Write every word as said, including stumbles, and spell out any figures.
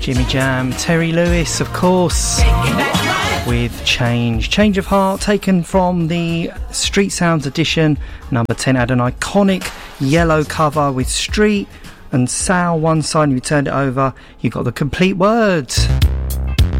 Jimmy Jam, Terry Lewis, of course, with Change. Change of Heart, taken from the Street Sounds edition. Number ten had an iconic yellow cover with Street and Sal one side, and if you turned it over, you got the complete words.